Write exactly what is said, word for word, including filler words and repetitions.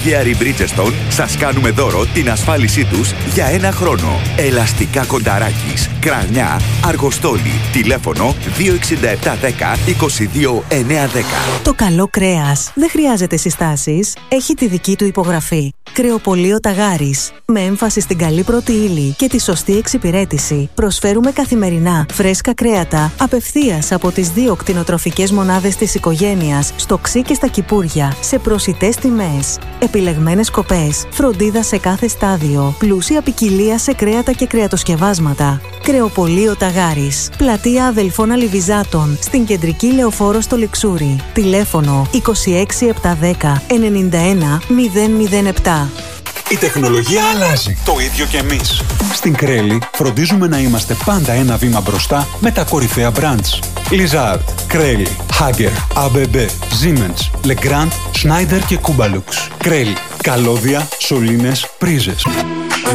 Αγίαροι Bridgestone σας κάνουμε δώρο την ασφάλισή τους για ένα χρόνο. Ελαστικά Κονταράκης, Κρανιά, Αργοστόλη. Τηλέφωνο δύο εξήντα επτά δέκα είκοσι δύο εννιακόσια δέκα. Το καλό κρέας δεν χρειάζεται συστάσεις, έχει τη δική του υπογραφή. Κρεοπωλείο Ταγάρης. Με έμφαση στην καλή πρώτη ύλη και τη σωστή εξυπηρέτηση, προσφέρουμε καθημερινά φρέσκα κρέατα απευθείας από τις δύο κτηνοτροφικές μονάδες της οικογένειας, στο Ξύ και στα Κυπούρια, σε προσιτές τιμές. Επιλεγμένες κοπές, φροντίδα σε κάθε στάδιο, πλούσια ποικιλία σε κρέατα και κρεατοσκευάσματα. Κρεοπωλείο Ταγάρης. Πλατεία Αδελφών Αλιβιζάτων, στην κεντρική Λεωφόρο στο Λιξούρι. Τηλέφωνο είκοσι έξι επτακόσια δέκα ενενήντα ένα μηδέν μηδέν επτά. Η τεχνολογία αλλάζει. Το ίδιο και εμείς. Στην Κρέλη φροντίζουμε να είμαστε πάντα ένα βήμα μπροστά με τα κορυφαία brands. Lizard, Κρέλη, Hager, έι μπι μπι, Siemens, Legrand, Schneider και Kubalux. Κρέλη. Καλώδια, σωλήνες, πρίζες.